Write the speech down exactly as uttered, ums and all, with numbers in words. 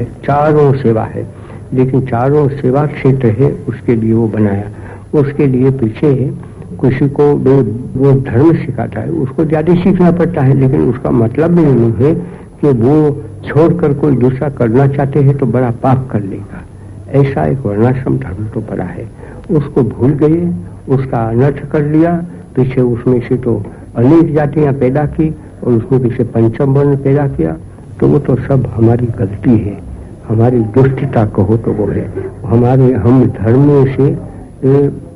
है, चारों सेवा है, लेकिन चारों सेवा क्षेत्र है उसके लिए वो बनाया। उसके लिए पीछे किसी को वो धर्म सिखाता है उसको ज्यादा सीखना पड़ता है, लेकिन उसका मतलब भी नहीं है कि वो छोड़कर कोई दूसरा करना चाहते हैं तो बड़ा पाप कर लेगा। ऐसा एक वर्णाश्रम धर्म तो बड़ा है, उसको भूल गए, उसका अनर्थ कर लिया। पीछे उसमें से तो अनेक जातियां पैदा की और उसमें पीछे पंचम वर्ण पैदा किया, तो वो तो सब हमारी गलती है, हमारी दुष्टता कहो तो वो है। हमारे हम धर्म से